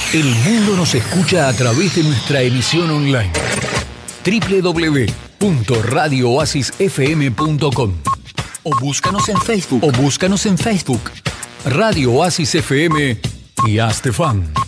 El mundo nos escucha a través de nuestra emisión online. www.radiooasisfm.com o búscanos en Facebook. Radio Oasis FM y hazte fan.